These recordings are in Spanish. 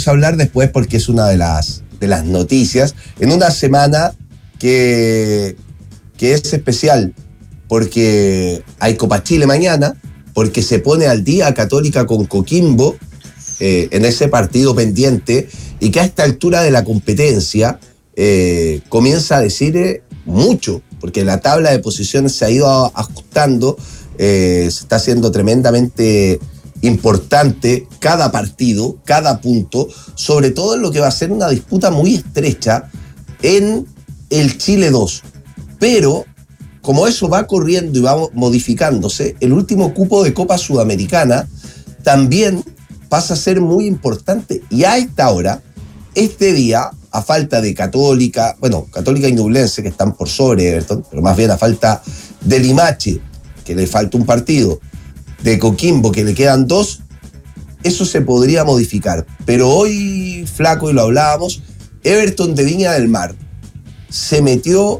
vamos a hablar después porque es una de las noticias, en una semana que es especial, porque hay Copa Chile mañana, porque se pone al día Católica con Coquimbo en ese partido pendiente, y que a esta altura de la competencia comienza a decir mucho, porque la tabla de posiciones se ha ido ajustando, se está haciendo tremendamente importante cada partido, cada punto, sobre todo en lo que va a ser una disputa muy estrecha en el Chile 2. Pero, como eso va corriendo y va modificándose, el último cupo de Copa Sudamericana también pasa a ser muy importante. Y a esta hora, este día, a falta de Católica y Ñublense, que están por sobre Everton, pero más bien a falta de Limache, que le falta un partido, de Coquimbo, que le quedan 2, eso se podría modificar. Pero hoy, Flaco, y lo hablábamos, Everton de Viña del Mar se metió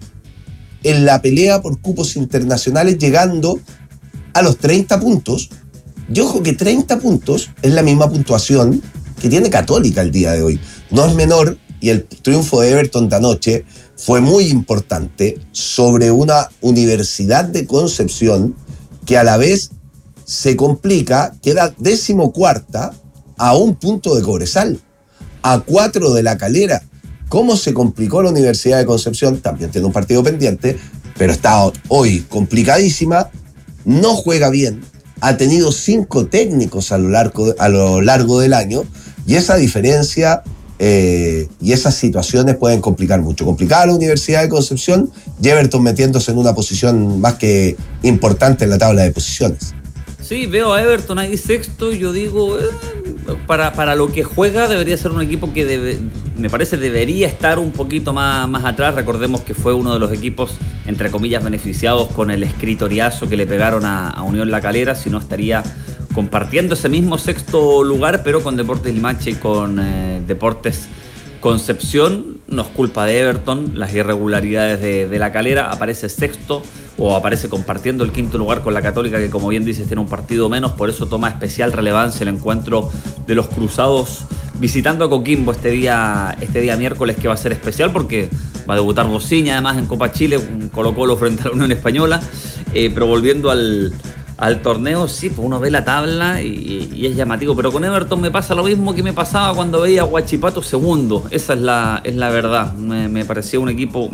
en la pelea por cupos internacionales, llegando a los 30 puntos. Y ojo que 30 puntos es la misma puntuación que tiene Católica el día de hoy. No es menor, y el triunfo de Everton de anoche fue muy importante sobre una Universidad de Concepción que a la vez se complica, queda 14ª a 1 punto de Cobresal, a 4 de La Calera. ¿Cómo se complicó la Universidad de Concepción? También tiene un partido pendiente, pero está hoy complicadísima, no juega bien, ha tenido 5 técnicos a lo largo del año, y esa diferencia y esas situaciones pueden complicar mucho. Complicada la Universidad de Concepción, y Everton metiéndose en una posición más que importante en la tabla de posiciones. Sí, veo a Everton ahí sexto y yo digo, para lo que juega debería ser un equipo que me parece debería estar un poquito más atrás. Recordemos que fue uno de los equipos, entre comillas, beneficiados con el escritoriazo que le pegaron a Unión La Calera, si no estaría compartiendo ese mismo sexto lugar, pero con Deportes Limache y con Deportes Concepción. No es culpa de Everton, las irregularidades de La Calera. Aparece sexto o aparece compartiendo el 5º lugar con la Católica, que como bien dices tiene un partido menos, por eso toma especial relevancia el encuentro de los cruzados visitando a Coquimbo este día miércoles, que va a ser especial porque va a debutar Bociña además en Copa Chile, Colo-Colo frente a la Unión Española. Pero volviendo al torneo, sí, pues uno ve la tabla y es llamativo, pero con Everton me pasa lo mismo que me pasaba cuando veía a Huachipato segundo. Esa es la verdad. Me parece un equipo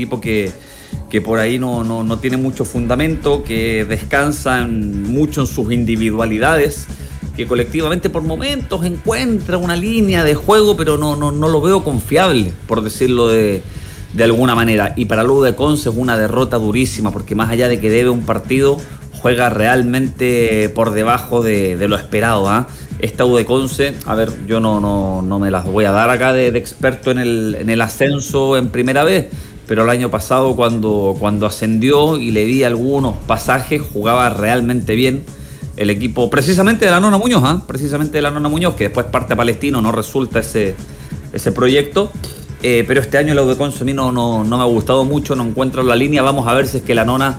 que por ahí no tiene mucho fundamento, que descansan mucho en sus individualidades, que colectivamente por momentos encuentra una línea de juego, pero no lo veo confiable, por decirlo de alguna manera. Y para luego de Conce es una derrota durísima, porque más allá de que debe un partido, juega realmente por debajo de lo esperado. Esta U de Conce, a ver, yo no me las voy a dar acá de experto en el ascenso en primera vez, pero el año pasado cuando ascendió y le di algunos pasajes, jugaba realmente bien el equipo, precisamente de la Nona Muñoz, que después parte a Palestino, no resulta ese proyecto. Pero este año la U de Conce a mí no me ha gustado mucho, no encuentro la línea. Vamos a ver si es que la Nona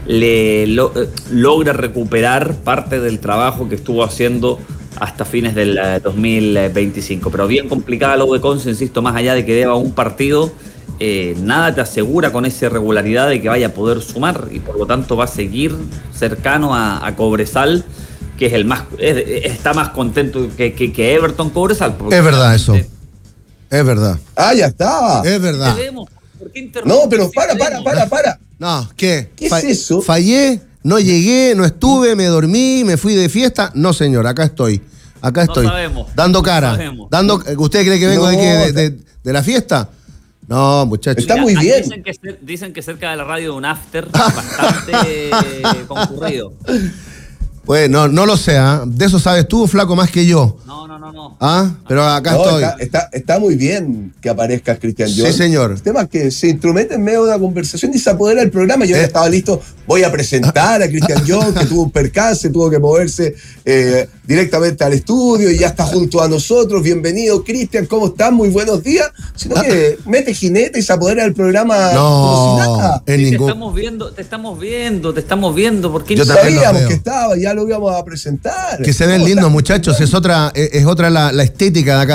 logra recuperar parte del trabajo que estuvo haciendo hasta fines del 2025. Pero bien complicada la U de Conce, insisto, más allá de que deba un partido, nada te asegura con esa irregularidad de que vaya a poder sumar, y por lo tanto va a seguir cercano a Cobresal, que es está más contento que Everton Cobresal. Es verdad eso. Es verdad. Ah, ya está. Es verdad. No, pero para. No, ¿qué? ¿Qué es eso? Fallé, no llegué, no estuve, me dormí, me fui de fiesta. No, señor, acá estoy. No sabemos. Dando cara. ¿Usted cree que vengo de la fiesta? No, muchachos. Está muy bien. Dicen que cerca de la radio de un after bastante concurrido. Pues no lo sé, de eso sabes tú, Flaco, más que yo. No. Pero acá estoy. Está muy bien que aparezcas, Cristian John. Sí, señor. El tema es que se instrumenta en medio de una conversación y se apodera el programa. Yo ya estaba listo. Voy a presentar a Cristian John, que tuvo un percance, tuvo que moverse directamente al estudio y ya está junto a nosotros. Bienvenido, Cristian. ¿Cómo estás? Muy buenos días. Sino que mete jinete y se apodera del programa como si nada. Te estamos viendo. ¿Por qué sabíamos que estaba? Ya lo íbamos a presentar. Que se ven lindos, muchachos. Es otra la estética de acá